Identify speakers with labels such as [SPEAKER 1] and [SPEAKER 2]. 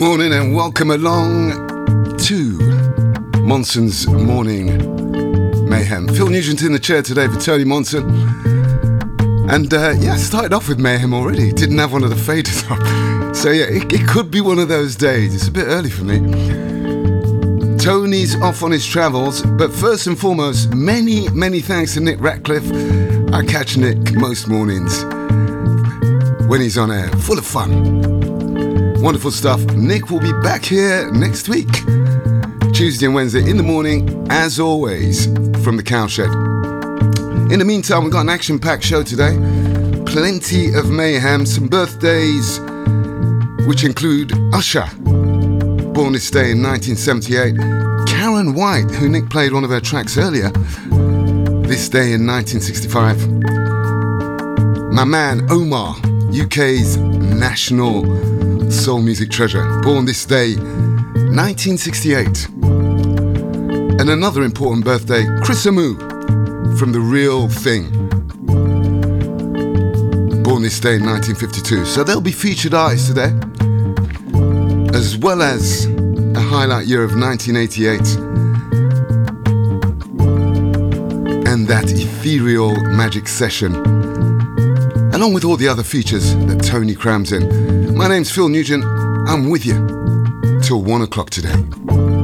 [SPEAKER 1] morning and welcome along to Monson's Morning Mayhem. Phil Nugent in the chair today for Tony Monson. And started off with Mayhem already. Didn't have one of the faders up. So yeah, it could be one of those days. It's a bit early for me. Tony's off on his travels, but first and foremost, many thanks to Nick Ratcliffe. I catch Nick most mornings when he's on air, full of fun. Wonderful stuff. Nick will be back here next week, Tuesday and Wednesday in the morning, as always, from the Cowshed. In the meantime, we've got an action-packed show today. Plenty of mayhem, some birthdays, which include Usher, born this day in 1978. Karen White, who Nick played one of her tracks earlier, this day in 1965. My man Omar, UK's national soul music treasure, born this day 1968. And another important birthday, Chris Amu from The Real Thing, born this day in 1952. So they'll be featured artists today, as well as a highlight year of 1988 and that ethereal magic session, along with all the other features that Tony crams in. My name's Phil Nugent. I'm with you till 1 o'clock today.